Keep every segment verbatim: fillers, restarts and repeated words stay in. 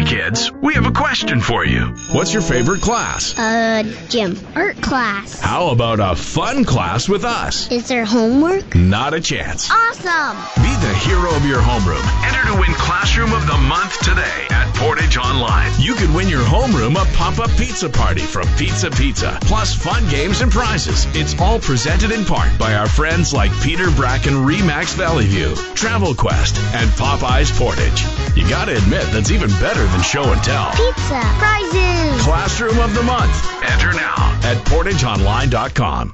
kids, we have a question for you. What's your favorite class? Uh, gym. Art class. How about a fun class with us? Is there homework? Not a chance. Awesome! Be the hero of your homeroom. Enter to win Classroom of the Month today at Portage Online. You could win your homeroom a pop-up pizza party from Pizza Pizza, plus fun games and prizes. It's all presented in part by our friends like Peter Bracken Remax Valley View, Travel Quest, and Popeyes Portage. You gotta admit, that's even better than show and tell. Pizza. Prizes. Classroom of the Month. Enter now at portage online dot com.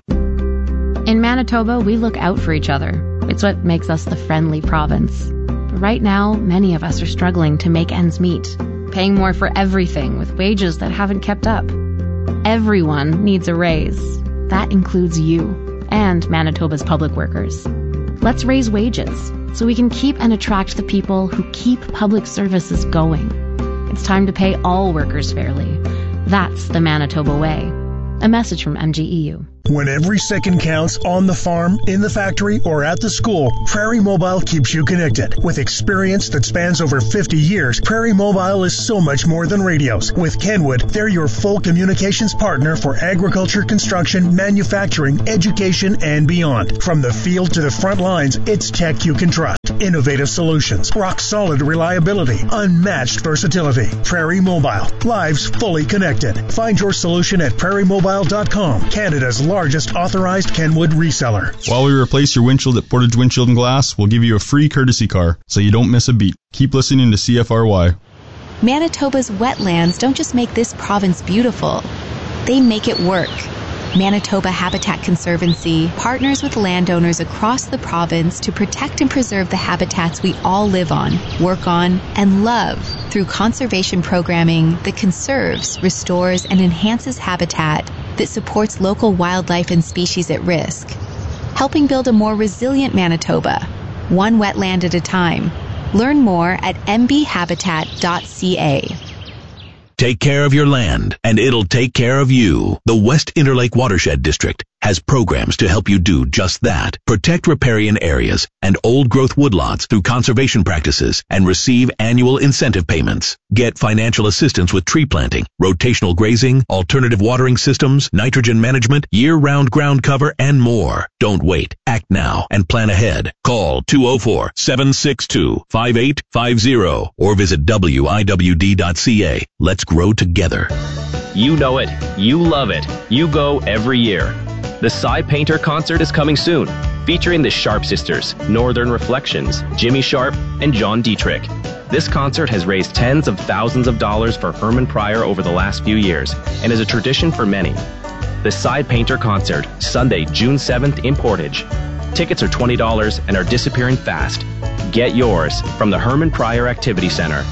In Manitoba, we look out for each other. It's what makes us the friendly province. But right now, many of us are struggling to make ends meet, paying more for everything with wages that haven't kept up. Everyone needs a raise. That includes you and Manitoba's public workers. Let's raise wages so we can keep and attract the people who keep public services going. It's time to pay all workers fairly. That's the Manitoba way. A message from M G E U. When every second counts on the farm, in the factory, or at the school, Prairie Mobile keeps you connected. With experience that spans over fifty years, Prairie Mobile is so much more than radios. With Kenwood, they're your full communications partner for agriculture, construction, manufacturing, education, and beyond. From the field to the front lines, it's tech you can trust. Innovative solutions, rock-solid reliability, unmatched versatility. Prairie Mobile, lives fully connected. Find your solution at prairie mobile dot com, Canada's largest authorized Kenwood reseller. While we replace your windshield at Portage Windshield and Glass, we'll give you a free courtesy car so you don't miss a beat. Keep listening to C F R Y. Manitoba's wetlands don't just make this province beautiful, they make it work. Manitoba Habitat Conservancy partners with landowners across the province to protect and preserve the habitats we all live on, work on, and love through conservation programming that conserves, restores, and enhances habitat that supports local wildlife and species at risk, helping build a more resilient Manitoba, one wetland at a time. Learn more at m b habitat dot c a. Take care of your land, and it'll take care of you. The West Interlake Watershed District has programs to help you do just that. Protect riparian areas and old-growth woodlots through conservation practices and receive annual incentive payments. Get financial assistance with tree planting, rotational grazing, alternative watering systems, nitrogen management, year-round ground cover, and more. Don't wait. Act now and plan ahead. Call two oh four, seven six two, five eight five zero or visit w i w d dot c a. Let's grow together. You know it. You love it. You go every year. The Cy Painter concert is coming soon, featuring the Sharp Sisters, Northern Reflections, Jimmy Sharp, and John Dietrich. This concert has raised tens of thousands of dollars for Herman Pryor over the last few years and is a tradition for many. The Cy Painter concert, Sunday, June seventh in Portage. Tickets are twenty dollars and are disappearing fast. Get yours from the Herman Pryor Activity Center.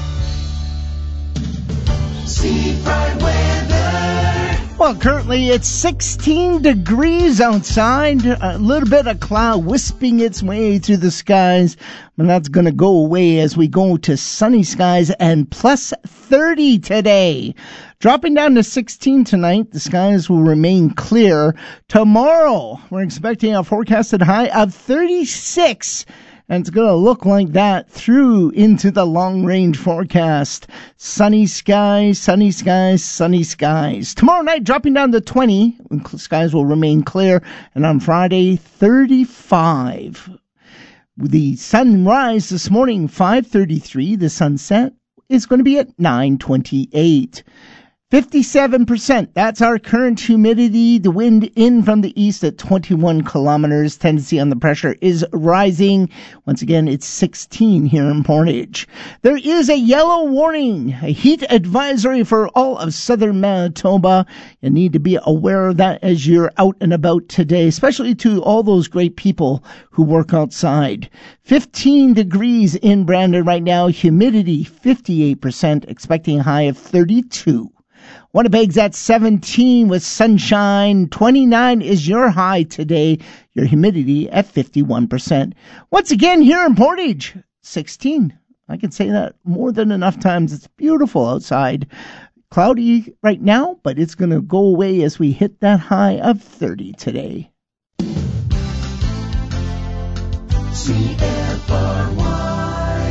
Seafront weather. Well, currently it's sixteen degrees outside. A little bit of cloud wisping its way through the skies. And that's going to go away as we go to sunny skies and plus thirty today. Dropping down to sixteen tonight, the skies will remain clear. Tomorrow, we're expecting a forecasted high of thirty-six. And it's going to look like that through into the long-range forecast. Sunny skies, sunny skies, sunny skies. Tomorrow night, dropping down to twenty. Skies will remain clear. And on Friday, thirty-five. The sunrise this morning, five thirty-three. The sunset is going to be at nine twenty-eight. fifty-seven percent. That's our current humidity. The wind in from the east at twenty-one kilometers. Tendency on the pressure is rising. Once again, it's sixteen here in Portage. There is a yellow warning, a heat advisory for all of southern Manitoba. You need to be aware of that as you're out and about today, especially to all those great people who work outside. fifteen degrees in Brandon right now. Humidity fifty-eight percent. Expecting a high of thirty-two. Winnipeg's at seventeen with sunshine. twenty-nine is your high today. Your humidity at fifty-one percent. Once again, here in Portage, sixteen. I can say that more than enough times. It's beautiful outside. Cloudy right now, but it's going to go away as we hit that high of thirty today. C F R Y.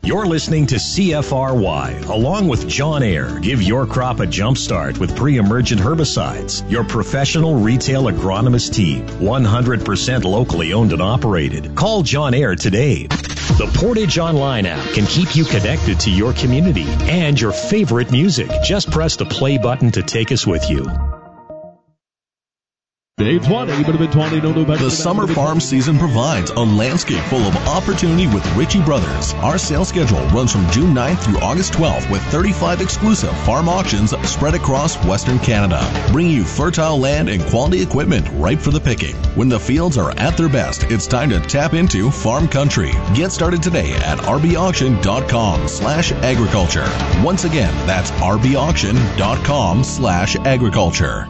You're listening to C F R Y, along with John Ayer. Give your crop a jump start with pre-emergent herbicides. Your professional retail agronomist team, one hundred percent locally owned and operated. Call John Ayer today. The Portage Online app can keep you connected to your community and your favorite music. Just press the play button to take us with you. The summer farm season provides a landscape full of opportunity with Ritchie Brothers. Our sales schedule runs from June ninth through August twelfth with thirty-five exclusive farm auctions spread across Western Canada, bringing you fertile land and quality equipment ripe for the picking. When the fields are at their best, it's time to tap into farm country. Get started today at rbauction.com slash agriculture. Once again, that's rbauction.com slash agriculture.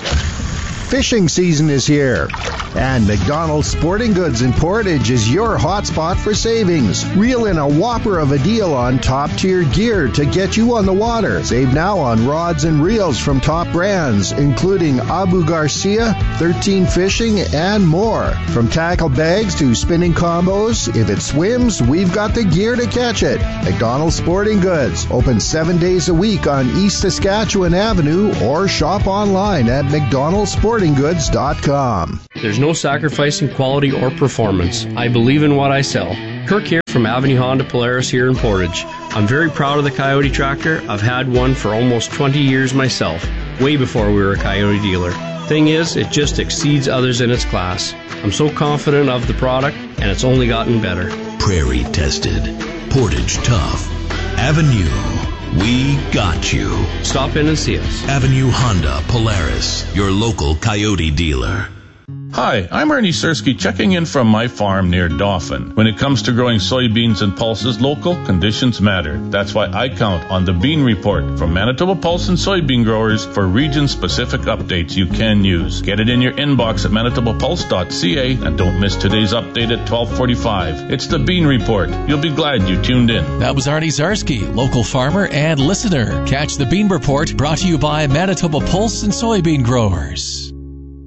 Fishing season is here, and McDonald's Sporting Goods in Portage is your hotspot for savings. Reel in a whopper of a deal on top-tier gear to get you on the water. Save now on rods and reels from top brands, including Abu Garcia, thirteen Fishing, and more. From tackle bags to spinning combos, if it swims, we've got the gear to catch it. McDonald's Sporting Goods, open seven days a week on East Saskatchewan Avenue, or shop online at mcdonalds sporting goods dot com. There's no sacrifice in quality or performance. I believe in what I sell. Kirk here from Avenue Honda Polaris here in Portage. I'm very proud of the Coyote tractor. I've had one for almost twenty years myself, way before we were a Coyote dealer. Thing is, it just exceeds others in its class. I'm so confident of the product, and it's only gotten better. Prairie tested. Portage tough. Avenue. We got you. Stop in and see us. Avenue Honda Polaris, your local Coyote dealer. Hi, I'm Ernie Sersky checking in from my farm near Dauphin. When it comes to growing soybeans and pulses, local conditions matter. That's why I count on the Bean Report from Manitoba Pulse and Soybean Growers for region-specific updates you can use. Get it in your inbox at manitoba pulse dot c a and don't miss today's update at twelve forty-five. It's the Bean Report. You'll be glad you tuned in. That was Arnie Zarsky, local farmer and listener. Catch the Bean Report brought to you by Manitoba Pulse and Soybean Growers.